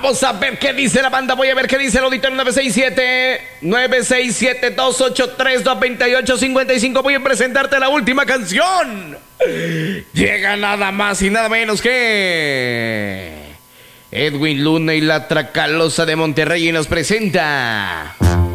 Vamos a ver qué dice la banda. Voy a ver qué dice el auditor 967-283-228-55. Voy a presentarte la última canción. Llega nada más y nada menos que Edwin Luna y la Tracalosa de Monterrey y nos presenta